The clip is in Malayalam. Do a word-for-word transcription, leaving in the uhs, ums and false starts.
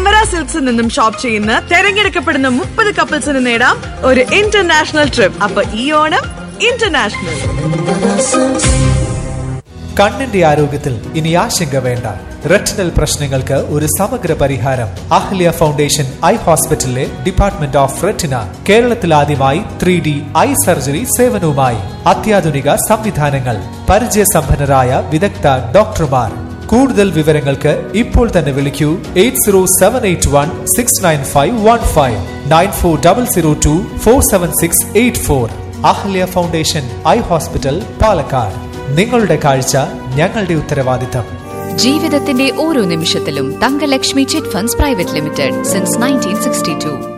അമര സിൽക്സിൽ നിന്നും ഷോപ്പ് ചെയ്യുന്ന തെരഞ്ഞെടുക്കപ്പെടുന്ന മുപ്പത് കപ്പിൾസിന് നേടാം ഒരു ഇന്റർനാഷണൽ ട്രിപ്പ്. അപ്പൊ ഈ ഓണം ഇന്റർനാഷണൽ. കണ്ണിന്റെ ആരോഗ്യത്തിൽ ഇനി ആശങ്ക വേണ്ട. റെറ്റിനൽ പ്രശ്നങ്ങൾക്ക് ഒരു സമഗ്ര പരിഹാരം. അഹ്ല്യ ഫൗണ്ടേഷൻ ഐ ഹോസ്പിറ്റലിലെ ഡിപ്പാർട്ട്മെന്റ് ഓഫ് റെറ്റിന കേരളത്തിൽ ആദ്യമായി ത്രീ ഡി ഐ സർജറി സേവനവുമായി. അത്യാധുനിക സംവിധാനങ്ങൾ, പരിചയസമ്പന്നരായ വിദഗ്ധ ഡോക്ടർമാർ. കൂടുതൽ വിവരങ്ങൾക്ക് ഇപ്പോൾ തന്നെ വിളിക്കൂ eight zero seven eight one six nine five one five nine four double zero to four seven six eight four. Ahalia foundation eye hospital, Palakkad. നിങ്ങളുടെ കാഴ്ച ഞങ്ങളുടെ ഉത്തരവാദിത്തം. ജീവിതത്തിന്റെ ഓരോ നിമിഷത്തിലും Thankalakshmi chit funds private limited since nineteen sixty to.